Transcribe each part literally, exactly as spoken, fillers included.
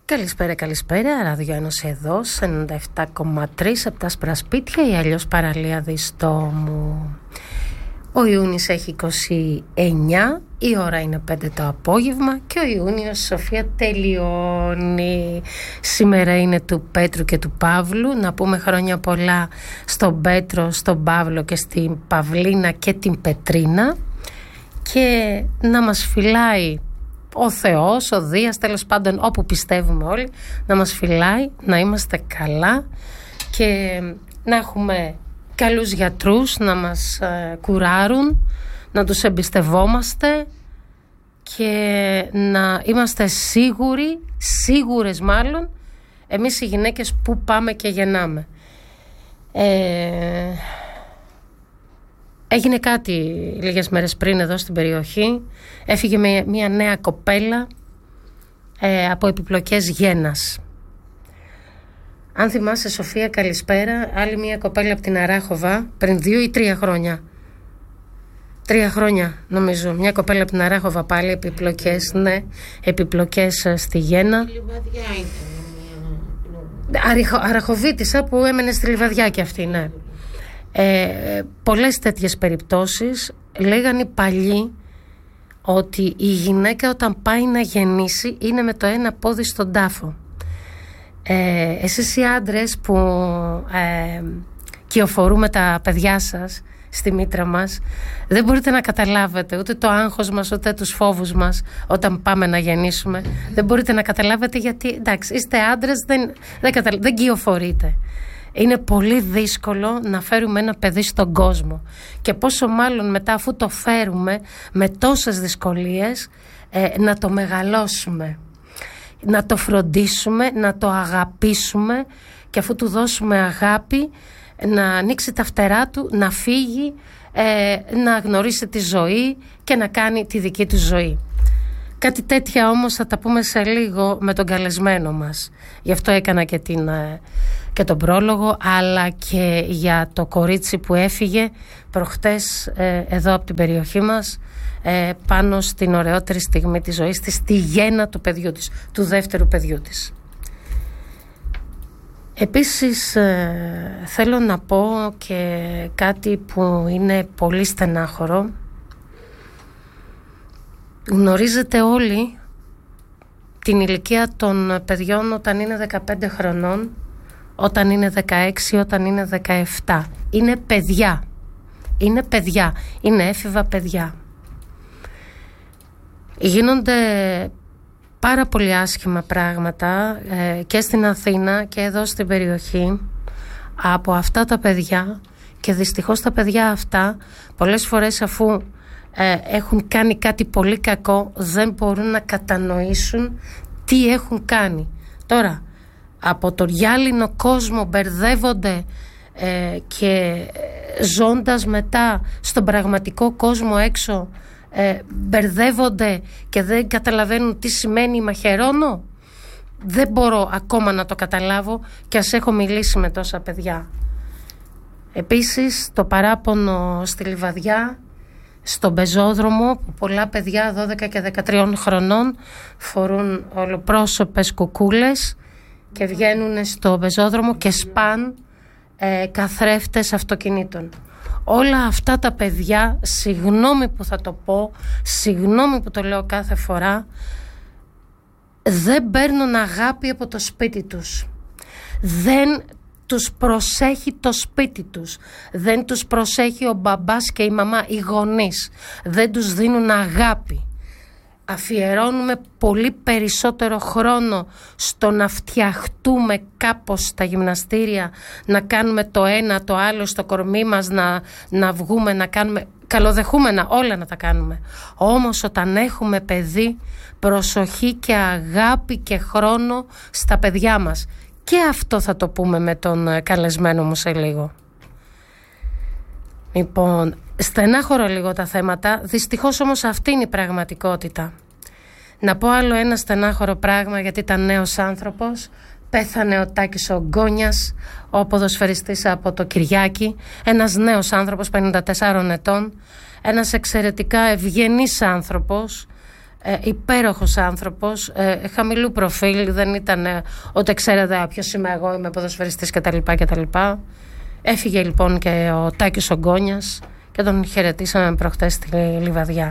Καλησπέρα, καλησπέρα. Ραδιοένωση εδώ, σε ενενήντα επτά κόμμα τρία από τα άσπρα σπίτια ή αλλιώς παραλία Διστόμου. Ο Ιούνις έχει είκοσι εννιά, η ώρα είναι πέντε το απόγευμα και ο Ιούνιος, Σοφία, τελειώνει. Σήμερα είναι του Πέτρου και του Παύλου. Να πούμε χρόνια πολλά στον Πέτρο, στον Παύλο και στην Παυλίνα και την Πετρίνα. Και να μας φυλάει ο Θεός, ο Δίας, τέλος πάντων όπου πιστεύουμε όλοι, να μας φυλάει, να είμαστε καλά και να έχουμε καλούς γιατρούς να μας ε, κουράρουν, να τους εμπιστευόμαστε και να είμαστε σίγουροι, σίγουρες μάλλον, εμείς οι γυναίκες που πάμε και γεννάμε. Ε, έγινε κάτι λίγες μέρες πριν εδώ στην περιοχή. Έφυγε με μια νέα κοπέλα ε, από επιπλοκές γένας. Αν θυμάσαι, Σοφία, καλησπέρα, άλλη μια κοπέλα από την Αράχοβα πριν δύο ή τρία χρόνια. Τρία χρόνια νομίζω. Μια κοπέλα από την Αράχοβα πάλι, επιπλοκές, ναι, επιπλοκές στη γένα. Στη Λιβαδιά ήταν. Αραχοβίτισσα που έμενε στη Λιβαδιά και αυτή, ναι. Ε, πολλές τέτοιες περιπτώσεις. Λέγανε οι παλιοί ότι η γυναίκα όταν πάει να γεννήσει είναι με το ένα πόδι στον τάφο. Ε, εσείς οι άντρες που ε, κυοφορούμε τα παιδιά σας στη μήτρα μας, δεν μπορείτε να καταλάβετε ούτε το άγχος μας ούτε τους φόβους μας όταν πάμε να γεννήσουμε. Δεν μπορείτε να καταλάβετε γιατί, εντάξει, είστε άντρες, δεν, δεν, καταλα... δεν κυοφορείτε. Είναι πολύ δύσκολο να φέρουμε ένα παιδί στον κόσμο και πόσο μάλλον μετά, αφού το φέρουμε με τόσες δυσκολίες, ε, να το μεγαλώσουμε, να το φροντίσουμε, να το αγαπήσουμε και αφού του δώσουμε αγάπη να ανοίξει τα φτερά του, να φύγει, ε, να γνωρίσει τη ζωή και να κάνει τη δική του ζωή. Κάτι τέτοια όμως θα τα πούμε σε λίγο με τον καλεσμένο μας. Γι' αυτό έκανα και, την, και τον πρόλογο, αλλά και για το κορίτσι που έφυγε προχτές ε, εδώ από την περιοχή μας, ε, πάνω στην ωραιότερη στιγμή της ζωής της, στη γέννα του παιδιού της, του δεύτερου παιδιού της. Επίσης ε, θέλω να πω και κάτι που είναι πολύ στενάχωρο. Γνωρίζετε όλοι την ηλικία των παιδιών όταν είναι δεκαπέντε χρονών, όταν είναι δεκαέξι, όταν είναι δεκαεπτά. Είναι παιδιά. Είναι παιδιά. Είναι έφηβα παιδιά. Γίνονται πάρα πολύ άσχημα πράγματα ε, και στην Αθήνα και εδώ στην περιοχή από αυτά τα παιδιά και δυστυχώς τα παιδιά αυτά πολλές φορές αφού ε, έχουν κάνει κάτι πολύ κακό δεν μπορούν να κατανοήσουν τι έχουν κάνει. Τώρα από τον γυάλινο κόσμο μπερδεύονται ε, και ζώντας μετά στον πραγματικό κόσμο έξω ε, μπερδεύονται και δεν καταλαβαίνουν τι σημαίνει μαχαιρώνω. Δεν μπορώ ακόμα να το καταλάβω και ας έχω μιλήσει με τόσα παιδιά. Επίσης το παράπονο στη Λιβαδιά, στον πεζόδρομο που πολλά παιδιά δώδεκα και δεκατρία χρονών φορούν ολοπρόσωπες κουκούλες και βγαίνουν στο πεζόδρομο και σπάν ε, καθρέφτες αυτοκινήτων. Όλα αυτά τα παιδιά, συγγνώμη που θα το πω, συγγνώμη που το λέω κάθε φορά, δεν παίρνουν αγάπη από το σπίτι τους. Δεν τους προσέχει το σπίτι τους. Δεν τους προσέχει ο μπαμπάς και η μαμά, οι γονείς. Δεν τους δίνουν αγάπη. Αφιερώνουμε πολύ περισσότερο χρόνο στο να φτιαχτούμε κάπως στα γυμναστήρια, να κάνουμε το ένα, το άλλο στο κορμί μας, να, να βγούμε, να κάνουμε καλοδεχούμενα, όλα να τα κάνουμε. Όμως όταν έχουμε παιδί, προσοχή και αγάπη και χρόνο στα παιδιά μας. Και αυτό θα το πούμε με τον καλεσμένο μου σε λίγο. Λοιπόν, στενάχωρο λίγο τα θέματα, δυστυχώς όμως αυτή είναι η πραγματικότητα. Να πω άλλο ένα στενάχωρο πράγμα, γιατί ήταν νέος άνθρωπος. Πέθανε ο Τάκης ο Γκόνιας, ο ποδοσφαιριστής από το Κυριάκι. Ένας νέος άνθρωπος, πενήντα τεσσάρων ετών. Ένας εξαιρετικά ευγενής άνθρωπος, ε, υπέροχος άνθρωπος, ε, χαμηλού προφίλ, δεν ήταν ε, ούτε ξέρετε ποιος είμαι εγώ, είμαι ποδοσφαιριστής κτλ. κτλ. Έφυγε λοιπόν και ο Τάκης Ογκόνιας και τον χαιρετήσαμε προχτές στη Λιβαδιά.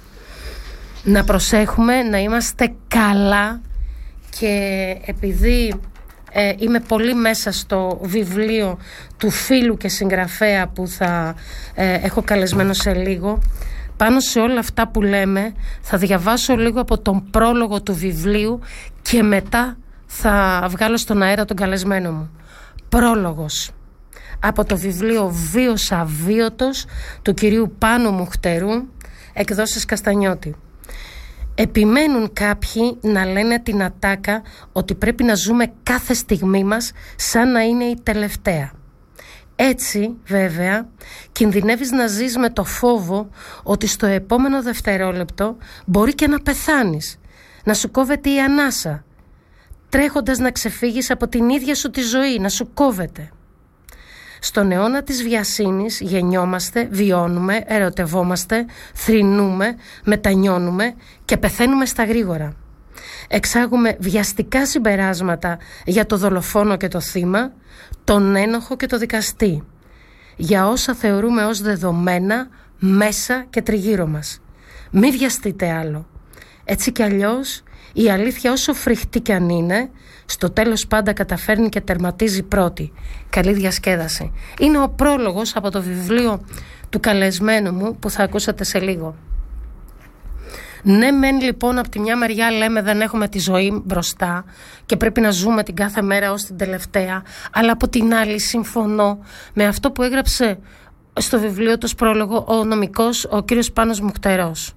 Να προσέχουμε, να είμαστε καλά, και επειδή ε, είμαι πολύ μέσα στο βιβλίο του φίλου και συγγραφέα που θα ε, έχω καλεσμένο σε λίγο, πάνω σε όλα αυτά που λέμε θα διαβάσω λίγο από τον πρόλογο του βιβλίου και μετά θα βγάλω στον αέρα τον καλεσμένο μου. Πρόλογος από το βιβλίο «Βίος αβίωτος» του κυρίου Πάνου Μουχτερού, εκδόσεις Καστανιώτη. Επιμένουν κάποιοι να λένε την ατάκα ότι πρέπει να ζούμε κάθε στιγμή μας σαν να είναι η τελευταία. Έτσι, βέβαια, κινδυνεύεις να ζεις με το φόβο ότι στο επόμενο δευτερόλεπτο μπορεί και να πεθάνεις, να σου κόβεται η ανάσα, τρέχοντας να ξεφύγεις από την ίδια σου τη ζωή, να σου κόβεται. Στον αιώνα της βιασύνης γεννιόμαστε, βιώνουμε, ερωτευόμαστε, θρηνούμε, μετανιώνουμε και πεθαίνουμε στα γρήγορα. Εξάγουμε βιαστικά συμπεράσματα για το δολοφόνο και το θύμα, τον ένοχο και το δικαστή, για όσα θεωρούμε ως δεδομένα μέσα και τριγύρω μας. Μη βιαστείτε άλλο. Έτσι κι αλλιώς η αλήθεια, όσο φρικτή κι αν είναι, στο τέλος πάντα καταφέρνει και τερματίζει πρώτη. Καλή διασκέδαση. Είναι ο πρόλογος από το βιβλίο του καλεσμένου μου που θα ακούσατε σε λίγο. Ναι μεν λοιπόν από τη μια μεριά λέμε δεν έχουμε τη ζωή μπροστά και πρέπει να ζούμε την κάθε μέρα ως την τελευταία, αλλά από την άλλη συμφωνώ με αυτό που έγραψε στο βιβλίο του πρόλογο ο νομικός ο κύριος Πάνος Μουχτερός.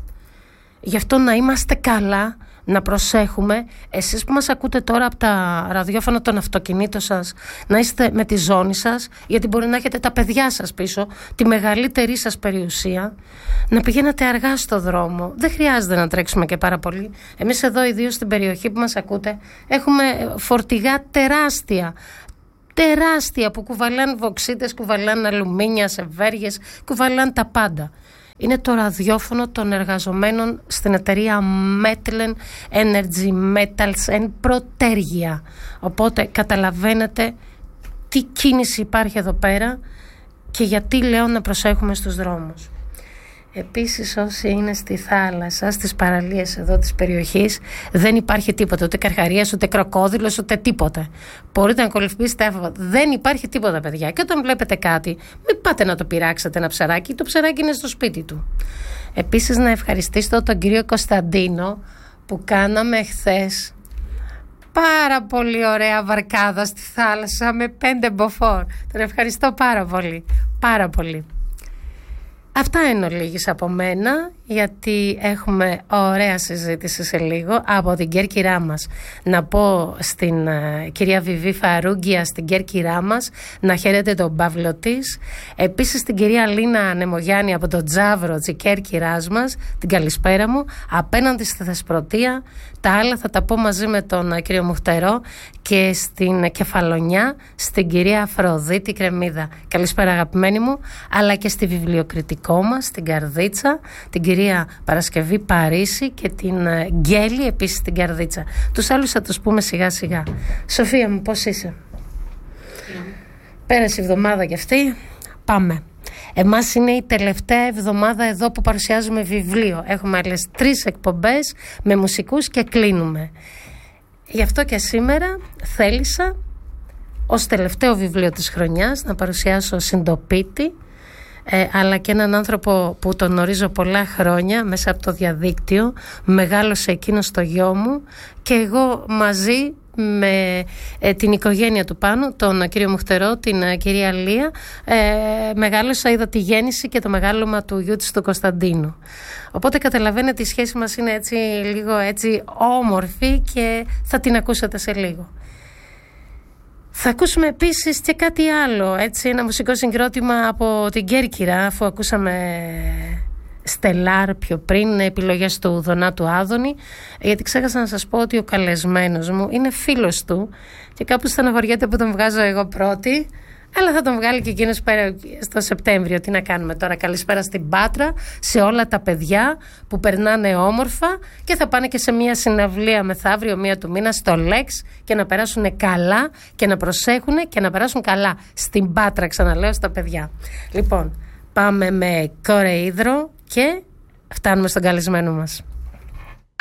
Γι' αυτό να είμαστε καλά, να προσέχουμε, εσείς που μας ακούτε τώρα από τα ραδιόφωνα των αυτοκινήτων σας, να είστε με τη ζώνη σας, γιατί μπορεί να έχετε τα παιδιά σας πίσω, τη μεγαλύτερη σας περιουσία, να πηγαίνετε αργά στο δρόμο. Δεν χρειάζεται να τρέξουμε και πάρα πολύ. Εμείς εδώ, ιδίως στην περιοχή που μας ακούτε, έχουμε φορτηγά τεράστια, τεράστια που κουβαλάνε βοξίτες, κουβαλάνε αλουμίνια, σεβέργες, κουβαλάνε τα πάντα. Είναι το ραδιόφωνο των εργαζομένων στην εταιρεία Metlen Energy Metals εν Προτέργεια. Οπότε καταλαβαίνετε τι κίνηση υπάρχει εδώ πέρα και γιατί λέω να προσέχουμε στους δρόμους. Επίσης, όσοι είναι στη θάλασσα, στις παραλίες εδώ της περιοχής, δεν υπάρχει τίποτα, ούτε καρχαρίας, ούτε κροκόδιλος, ούτε τίποτα. Μπορείτε να κολυμπήσετε άφαβα. Δεν υπάρχει τίποτα, παιδιά. Και όταν βλέπετε κάτι, μην πάτε να το πειράξετε ένα ψαράκι, το ψαράκι είναι στο σπίτι του. Επίσης, να ευχαριστήσω τον κύριο Κωνσταντίνο που κάναμε χθες πάρα πολύ ωραία βαρκάδα στη θάλασσα με πέντε μποφόρ. Τον ευχαριστώ πάρα πολύ, πάρα πολύ. Αυτά είναι ολίγης από μένα, γιατί έχουμε ωραία συζήτηση σε λίγο από την Κέρκυρά μας. Να πω στην uh, κυρία Βιβί Φαρούγκια στην Κέρκυρά μας να χαίρετε τον Παύλο της. Επίσης την κυρία Λίνα Νεμογιάννη από τον Τζαύρο της Κέρκυράς μας, την καλησπέρα μου, απέναντι στη Θεσπρωτεία. Τα άλλα θα τα πω μαζί με τον uh, κύριο Μουχτερό, και στην Κεφαλονιά στην κυρία Αφροδίτη Κρεμίδα. Καλησπέρα αγαπημένη μου, αλλά και στη βιβλιοκριτικό μας, στην Καρδίτσα, την κυρία Παρασκευή Παρίσι και την Γκέλη επίσης στην Καρδίτσα. Τους άλλους θα τους πούμε σιγά σιγά. Σοφία μου, πώς είσαι? Mm. Πέρασε η εβδομάδα κι αυτή. Πάμε. Εμάς είναι η τελευταία εβδομάδα εδώ που παρουσιάζουμε βιβλίο. Έχουμε άλλες τρεις εκπομπές με μουσικούς και κλείνουμε. Γι' αυτό και σήμερα θέλησα ως τελευταίο βιβλίο της χρονιάς να παρουσιάσω Συντοπίτη, ε, αλλά και έναν άνθρωπο που τον γνωρίζω πολλά χρόνια μέσα από το διαδίκτυο. Μεγάλωσε εκείνο στο γιο μου και εγώ μαζί με ε, την οικογένεια του Πάνου, τον κύριο Μουχτερό, την ε, κυρία Λία, ε, μεγάλωσα, είδα τη γέννηση και το μεγάλωμα του γιού της του Κωνσταντίνου. Οπότε καταλαβαίνετε η σχέση μας είναι έτσι λίγο έτσι όμορφη και θα την ακούσετε σε λίγο. Θα ακούσουμε επίσης και κάτι άλλο, έτσι, ένα μουσικό συγκρότημα από την Κέρκυρα, αφού ακούσαμε Στελάρ πιο πριν, επιλογές του Δονάτου Άδωνη, γιατί ξέχασα να σας πω ότι ο καλεσμένος μου είναι φίλος του και κάπου στεναχωριέται που τον βγάζω εγώ πρώτη, Αλλά θα τον βγάλει και εκείνος στο Σεπτέμβριο. Τι να κάνουμε τώρα. Καλησπέρα στην Πάτρα, σε όλα τα παιδιά που περνάνε όμορφα και θα πάνε και σε μια συναυλία μεθαύριο, μία του μήνα, στο Λέξ, και να περάσουν καλά και να προσέχουν και να περάσουν καλά στην Πάτρα, ξαναλέω, στα παιδιά. Λοιπόν, πάμε με Κορεΐδρο και φτάνουμε στον καλεσμένο μας.